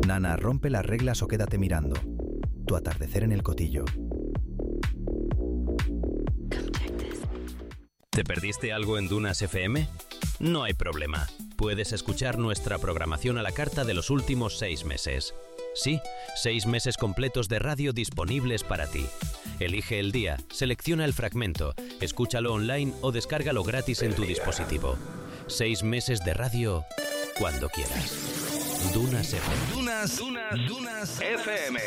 Nana, rompe las reglas o quédate mirando. Tu atardecer en el Cotillo. ¿Te perdiste algo en Dunas FM? No hay problema. Puedes escuchar nuestra programación a la carta de los últimos 6 meses. Sí, 6 meses completos de radio disponibles para ti. Elige el día, selecciona el fragmento, escúchalo online o descárgalo gratis en tu dispositivo. 6 meses de radio cuando quieras. Dunas FM. Dunas FM.